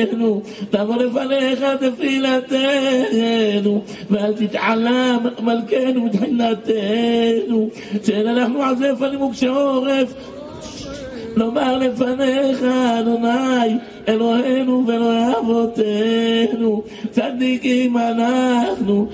תפילתנו, תבוא לפניך תפילתנו, ואל תתעלם מלכנו תחינתנו, שאין אנחנו עזב פנים וכשעורף, לומר לפניך אדוני אלוהינו ואלוהי אבותינו, צדיקים אנחנו,